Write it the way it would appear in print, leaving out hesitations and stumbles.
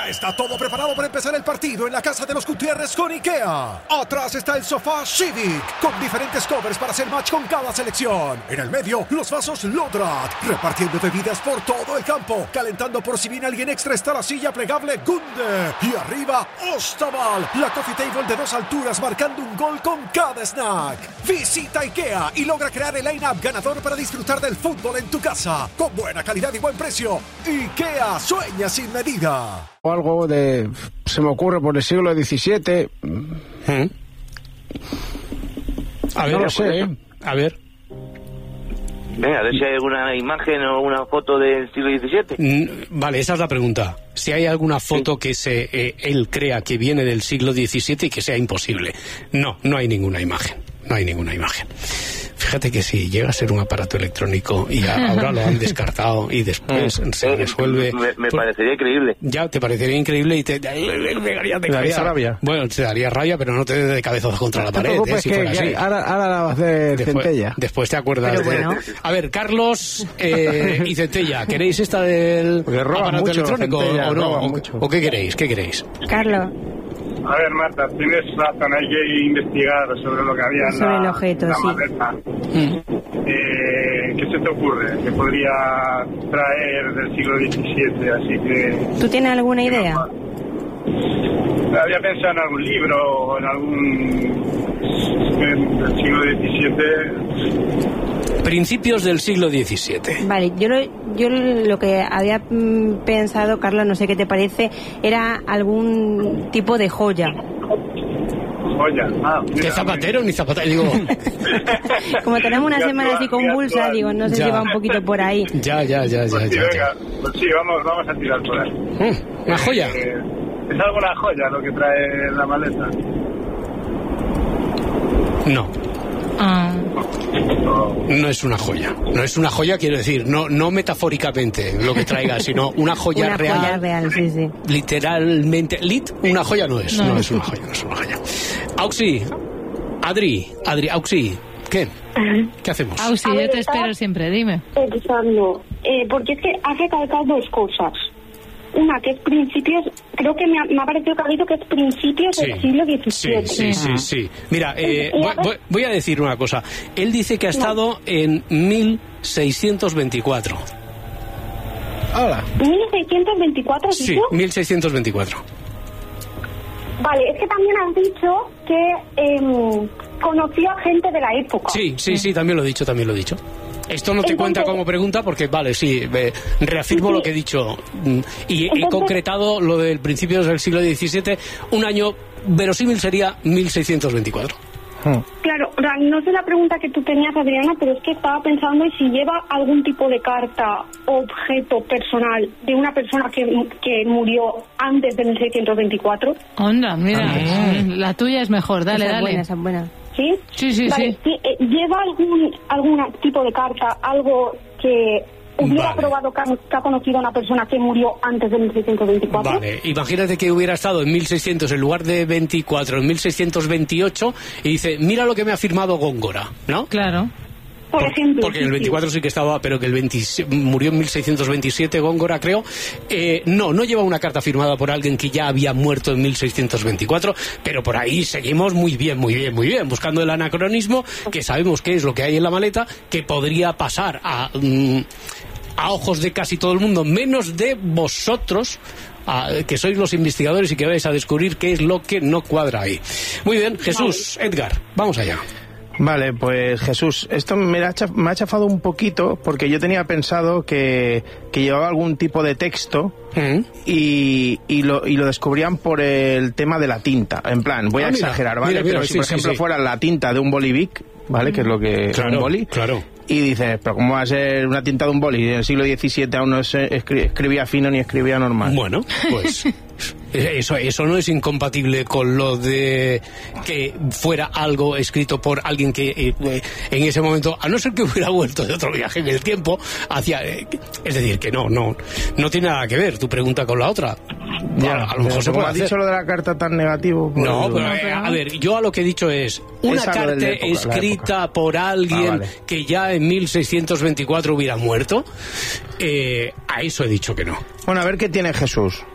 Ya está todo preparado para empezar el partido en la casa de los Gutiérrez con IKEA. Atrás está el sofá Civic, con diferentes covers para hacer match con cada selección. En el medio, los vasos Lodrat, repartiendo bebidas por todo el campo. Calentando por si viene alguien extra está la silla plegable Gunde. Y arriba, Ostaval, la coffee table de 2 alturas marcando un gol con cada snack. Visita IKEA y logra crear el line-up ganador para disfrutar del fútbol en tu casa. Con buena calidad y buen precio. IKEA, sueña sin medida. O algo de... se me ocurre por el siglo XVII. A ver, no lo sé, A ver. Venga, a ver si hay alguna imagen o una foto del siglo XVII. Vale, esa es la pregunta. Si hay alguna foto que él crea que viene del siglo XVII y que sea imposible. No hay ninguna imagen. No hay ninguna imagen. Fíjate que si llega a ser un aparato electrónico y ahora lo han descartado y después se resuelve... Me parecería increíble. Ya, te parecería increíble y te daría rabia. Bueno, te daría rabia, pero no te dé de cabezazos contra la pared. Si fuera así. Ahora la vas de Centella. Después te acuerdas de... A ver, Carlos y Centella, ¿queréis esta del aparato electrónico Centella, o no? ¿O qué queréis? Carlos. A ver, Marta, tienes razón, hay que investigar sobre lo que había en sobre el objeto, la sí. maleta. ¿Qué se te ocurre? ¿Qué podría traer del siglo XVII? Así que... ¿Tú tienes alguna idea? Había pensado en algún libro o en algún... del siglo XVII... Principios del siglo XVII. Vale, yo lo que había pensado, Carlos, no sé qué te parece, era algún tipo de joya. Joya, ¿Qué zapatero ni zapatero? Digo... Como tenemos una semana así convulsa, digo, no sé si va un poquito por ahí. Ya. Pues sí, vamos a tirar por ahí. ¿Una joya? ¿Es alguna joya lo que trae la maleta? No. No es una joya. No es una joya, quiero decir, no metafóricamente lo que traiga, sino una joya una real. Una joya real, sí. Literalmente. Una joya no es. No es una joya. Auxi, Adri, Auxi, ¿qué? ¿Qué hacemos? Auxi, yo te espero siempre, dime. Pensando, porque es que has recalcado 2 cosas. Una, que es principios, creo que me ha parecido que ha dicho que es principios del siglo XVII. Sí. Mira, voy a decir una cosa. Él dice que ha estado en 1624. Hola. ¿1624? Sí, 1624. Vale, es que también has dicho que conoció a gente de la época. Sí, también lo he dicho. Esto no te cuenta como pregunta porque, vale, sí, reafirmo lo que he dicho y he concretado lo del principio del siglo XVII. Un año verosímil sería 1624. Claro, no sé la pregunta que tú tenías, Adriana, pero es que estaba pensando en si lleva algún tipo de carta o objeto personal de una persona que murió antes de 1624. Onda, mira, la tuya es mejor, dale. Esa es buena. ¿Sí? Sí. Vale, ¿lleva algún tipo de carta, algo que hubiera probado que ha conocido a una persona que murió antes de 1624? Vale, imagínate que hubiera estado en 1600 en lugar de 24, en 1628, y dice, mira lo que me ha firmado Góngora, ¿no? Claro. Por ejemplo. Porque en el 24 sí que estaba, pero que murió en 1627 Góngora, creo. No lleva una carta firmada por alguien que ya había muerto en 1624, pero por ahí seguimos muy bien, buscando el anacronismo, que sabemos qué es lo que hay en la maleta, que podría pasar a ojos de casi todo el mundo, menos de vosotros, que sois los investigadores y que vais a descubrir qué es lo que no cuadra ahí. Muy bien, Jesús, vale. Edgar, vamos allá. Vale, pues Jesús, esto me ha chafado un poquito porque yo tenía pensado que llevaba algún tipo de texto y lo descubrían por el tema de la tinta. En plan, voy a exagerar, ¿vale? Pero si por ejemplo fuera la tinta de un bolivic, ¿vale? Que es lo que es un boli. Claro. Y dices, pero ¿cómo va a ser una tinta de un boli? En el siglo XVII aún no se escribía fino ni escribía normal. Bueno, pues eso no es incompatible con lo de que fuera algo escrito por alguien que en ese momento, a no ser que hubiera vuelto de otro viaje en el tiempo, es decir, que no tiene nada que ver tu pregunta con la otra. Ya, a lo mejor se puede has dicho lo de la carta tan negativo. Pues, no, pero a ver, yo a lo que he dicho es una carta escrita por alguien que ya en 1624 hubiera muerto. A eso he dicho que no. Bueno, a ver qué tiene Jesús.